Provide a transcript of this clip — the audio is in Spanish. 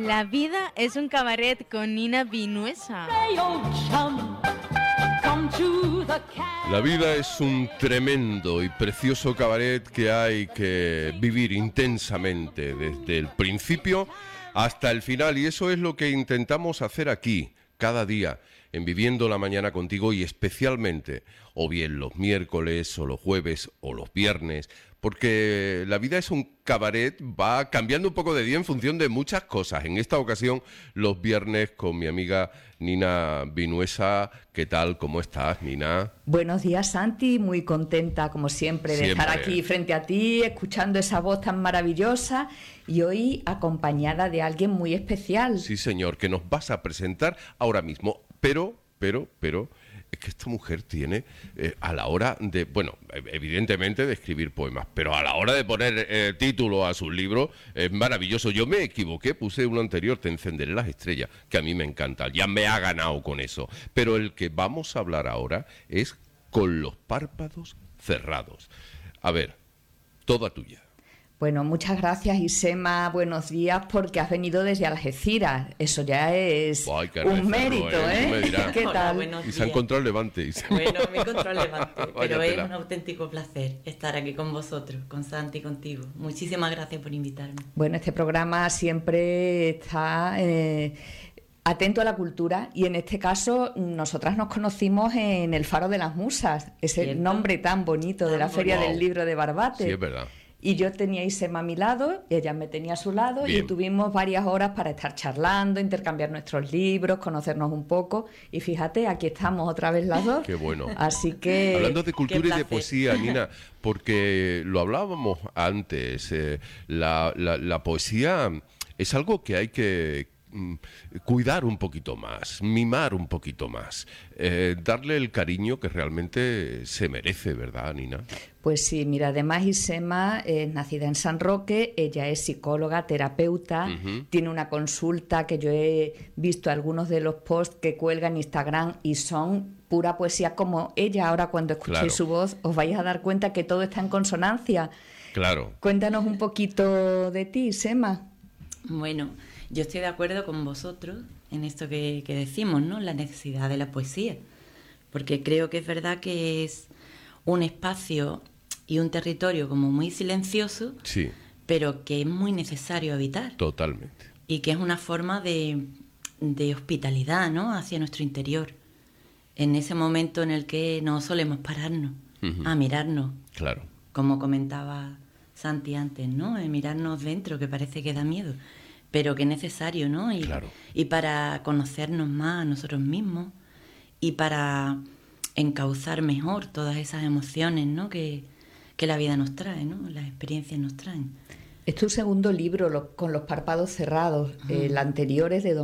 La vida es un cabaret con Nina Vinuesa. La vida es un tremendo y precioso cabaret que hay que vivir intensamente desde el principio hasta el final, y eso es lo que intentamos hacer aquí, cada día, en Viviendo la Mañana Contigo, y especialmente, o bien los miércoles, o los jueves, o los viernes, porque la vida es un cabaret, va cambiando un poco de día en función de muchas cosas. En esta ocasión, los viernes, con mi amiga Nina Vinuesa. ¿Qué tal? ¿Cómo estás, Nina? Buenos días, Santi. Muy contenta, como siempre, de estar aquí frente a ti, escuchando esa voz tan maravillosa, y hoy acompañada de alguien muy especial. Sí, señor, que nos vas a presentar ahora mismo. Pero, es que esta mujer tiene, a la hora de, bueno, evidentemente de escribir poemas, pero a la hora de poner título a sus libros, es maravilloso. Yo me equivoqué, puse uno anterior, Te encenderé las estrellas, que a mí me encanta, ya me ha ganado con eso. Pero el que vamos a hablar ahora es Con los párpados cerrados. A ver, toda tuya. Bueno, muchas gracias, Isema. Buenos días, porque has venido desde Algeciras. Eso ya es un mérito, ¿eh? ¿Qué tal? Hola, y se ha encontrado el Levante. Bueno, me he encontrado el Levante, pero es un auténtico placer estar aquí con vosotros, con Santi y contigo. Muchísimas gracias por invitarme. Bueno, este programa siempre está atento a la cultura, y en este caso nosotras nos conocimos en el Faro de las Musas, ese ¿Cierto? Nombre tan bonito de la Feria del Libro de Barbate. Sí, es verdad. Y yo tenía a Isema a mi lado, ella me tenía a su lado. Bien. Y tuvimos varias horas para estar charlando, intercambiar nuestros libros, conocernos un poco. Y fíjate, aquí estamos otra vez las dos. Qué bueno. Así que... Hablando de cultura y de poesía, Nina, porque lo hablábamos antes, la poesía es algo que hay que cuidar un poquito más, mimar un poquito más, darle el cariño que realmente se merece, ¿verdad, Nina? Pues sí, mira, además Isema es nacida en San Roque, ella es psicóloga, terapeuta, tiene una consulta que yo he visto algunos de los posts que cuelga en Instagram y son pura poesía como ella. Ahora, cuando escuchéis su voz, os vais a dar cuenta que todo está en consonancia. Claro. Cuéntanos un poquito de ti, Isema. Bueno, yo estoy de acuerdo con vosotros en esto que decimos, ¿no? La necesidad de la poesía, porque creo que es verdad que es un espacio y un territorio como muy silencioso, sí, pero que es muy necesario habitar. Totalmente. Y que es una forma de hospitalidad, ¿no? Hacia nuestro interior, en ese momento en el que no solemos pararnos a mirarnos. Claro. Como comentaba Santi antes, ¿no? Mirarnos dentro, que parece que da miedo, pero que es necesario, ¿no? Y para conocernos más a nosotros mismos y para encauzar mejor todas esas emociones, ¿no? que la vida nos trae, ¿no? Las experiencias nos traen. Es tu segundo libro, Con los párpados cerrados. El anterior es de